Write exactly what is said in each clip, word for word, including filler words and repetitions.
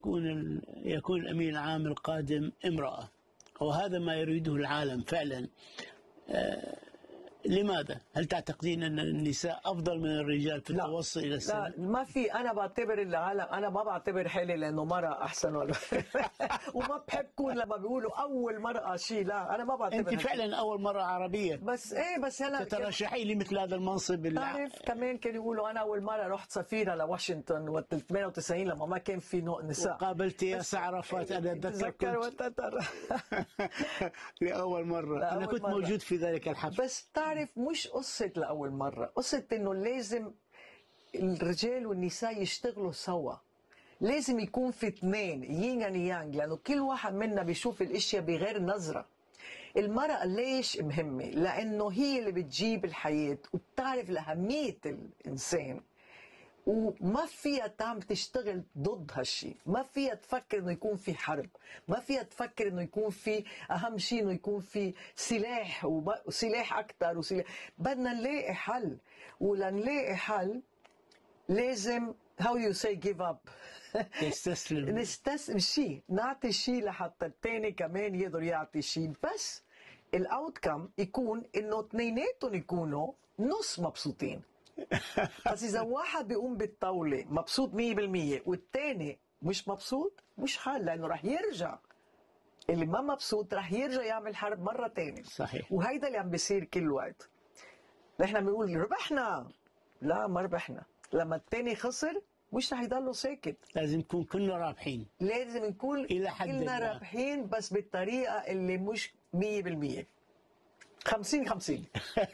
يكون ال- يكون الأمين العام القادم امرأة، وهذا ما يريده العالم فعلا. آه، لماذا؟ هل تعتقدين أن النساء أفضل من الرجال في لا التوصل إلى لا السلام؟ ما في. انا بعتبر العالم، انا ما بعتبر حالي لانه مرأة احسن ولا وما بحب كون لما بيقولوا اول مرأة شيء، لا انا ما بعتبر أنت هالشي. فعلا أول مرة عربية بس ايه بس انا تترشحي لمثل هذا المنصب. تعرف كمان كانوا يقولوا انا اول مره رحت سفيره لواشنطن وقت ثمانية وتسعين لما ما كان في نوع نساء، وقابلت ياسر عرفات، أنا أتذكر تذكر كنت وتتر لأول مرة. أنا لأول كنت مرة. موجود في ذلك الحفل. بس تعرف مش قصه لاول مره، قصه انه لازم الرجال والنساء يشتغلوا سوا، لازم يكون في اثنين يين يعني يانج، لانه كل واحد منا بيشوف الاشياء بغير نظره. المرأة ليش مهمة؟ لأنه هي اللي بتجيب الحياة وبتعرف لأهمية الإنسان، وما فيها تعم تشتغل ضد هالشيء، ما فيها تفكر انه يكون في حرب، ما فيها تفكر انه يكون في اهم شيء انه يكون في سلاح وسلاح اكثر وسلاح. بدنا نلاقي حل، ولنلاقي حل لازم how you say give up تستسلم. نستسلم شيء، نعطي شيء لحتى الثاني كمان يقدر يعطي شيء، بس الاوتكم يكون انه اثنيناتهم يكونوا نص مبسوطين. بس اذا واحد بيقوم بالطاوله مبسوط مية بالمية والثاني مش مبسوط، مش حل، لانه رح يرجع اللي ما مبسوط رح يرجع يعمل حرب مره ثانيه. صحيح. وهيدا اللي عم بيصير كل وقت. نحن بنقول ربحنا، لا ما ربحنا. لما الثاني خسر مش رح يضلوا ساكت، لازم نكون كلنا رابحين لازم نكون إلى حد كلنا ما. رابحين، بس بالطريقه اللي مش مية بالمية، خمسين خمسين.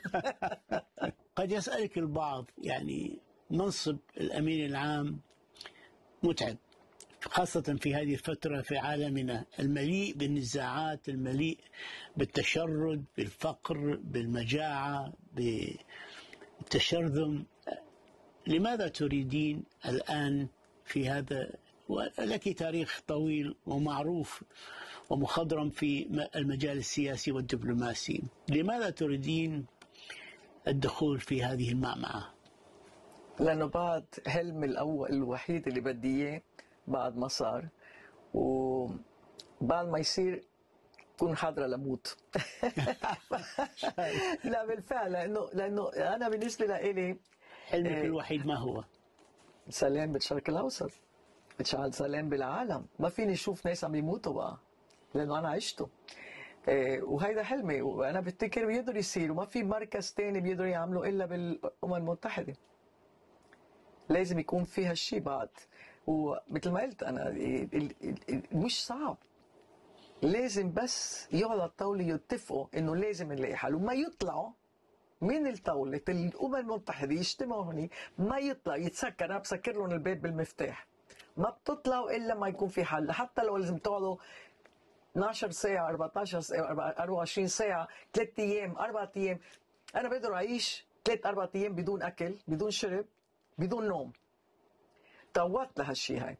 قد يسألك البعض، يعني منصب الأمين العام متعب، خاصة في هذه الفترة في عالمنا المليء بالنزاعات، المليء بالتشرد، بالفقر، بالمجاعة، بالتشرذم. لماذا تريدين الآن في هذا ولك تاريخ طويل ومعروف ومخضرم في المجال السياسي والدبلوماسي، لماذا تريدين الدخول في هذه المعمعة؟ لأنه بعد حلم الأول الوحيد اللي بدي إياه بعد ما صار، وبعد ما يصير كون حاضرة لموت. لا بالفعل، لأنه لأنه أنا بالنسبة لإلي حلمك الوحيد ما هو؟ سلام بالشرق الأوسط، بتشعل سلام بالعالم. ما فيني أشوف ناس عم يموتوا بقى، لأنه أنا عشته. إيه، وهيدا حلمي، وأنا بفتكر بيقدر يصير، وما في مركز تاني بيقدر يعمله إلا بالأمم المتحدة. لازم يكون فيها الشيء بعد، ومثل ما قلت أنا مش صعب، لازم بس يقعدوا على الطاولة يتفقوا إنه لازم نلاقي حل، وما يطلعوا من الطاولة الأمم المتحدة يجتمعوا هوني، ما يطلع يتسكر. أنا بسكر لهم الباب بالمفتاح، ما بتطلعوا إلا ما يكون في حل، حتى لو لازم تقعدوا اثنعش ساعة أربعطعش ساعة أربعة وعشرين ساعة ثلاث أيام أربع أيام. أنا بقدر أعيش ثلاث أربع أيام بدون أكل بدون شرب بدون نوم. تعودت لهالشيء هاي.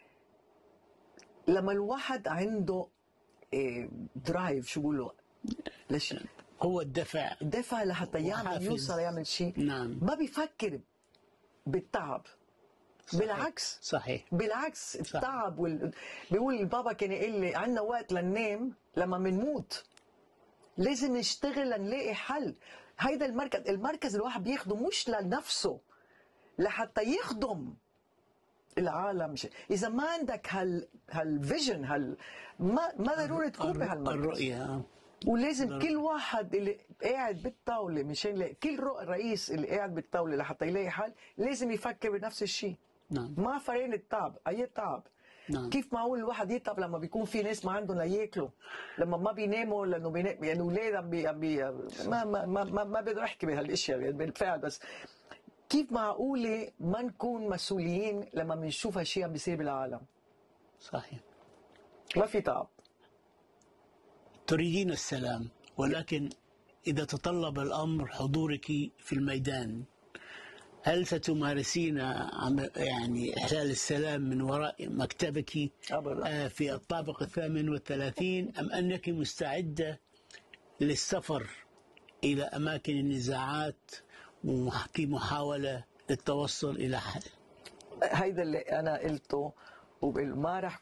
لما الواحد عنده إيه درايف، شو بقولوا ليش هو الدفع دفع لحتى يعمل وحافز. يوصل يعمل شيء، نعم. ما بيفكر بالتعب. صحيح. بالعكس صحيح بالعكس صح. التعب وال... بيقول البابا كان يقول لي عندنا وقت لننام لما منموت، لازم نشتغل لنلاقي حل. هيدا المركز المركز الواحد بياخده مش لنفسه، لحتى يخدم العالم. اذا ما عندك هال هالفيجن هال ما ما ضروري تكون بهالمركز. الرؤية. ولازم ضروري. كل واحد اللي قاعد بالطاوله، مشان يلاقي كل رئيس اللي قاعد بالطاوله لحتى يلاقي حل لازم يفكر بنفس الشيء. نعم. ما فرين التعب، اي تعب. نعم. كيف معقول الواحد يتعب لما بيكون في ناس ما عندهم لياكلوا، لما ما بيناموا لانه بينام يعني اولاد عم بي... بي... ما ما ما ما, ما بقدر احكي بهالاشياء بالفعل. بس كيف معقوله ما نكون مسؤولين لما بنشوف هالشيء عم بيصير بالعالم؟ صحيح. ما في تعب. تريدين السلام، ولكن إذا تطلب الأمر حضورك في الميدان، هل ستمارسين يعني إحلال السلام من وراء مكتبك أبدا. في الطابق الثامن والثلاثين، أم أنك مستعدة للسفر إلى أماكن النزاعات في محاولة للتوصل إلى حل؟ هيدا اللي أنا قلته، وما رح